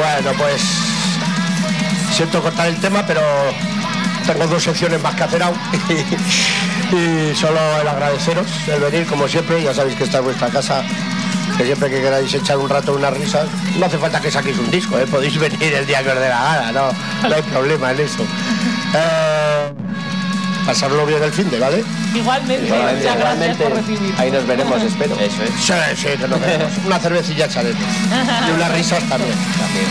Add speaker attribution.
Speaker 1: Bueno, pues siento cortar el tema, pero tengo 2 secciones más que hacer aún. Y solo el agradeceros el venir, como siempre. Ya sabéis que esta es vuestra casa, que siempre que queráis echar un rato unas risas, no hace falta que saquéis un disco, podéis venir el día que os dé la gana, no hay problema en eso. Pasarlo bien el finde, ¿vale?
Speaker 2: Igualmente, muchas gracias por recibir.
Speaker 3: Ahí nos veremos, espero.
Speaker 4: Eso es.
Speaker 1: Sí, que nos veremos. Una cervecilla echaremos. Y unas risas también.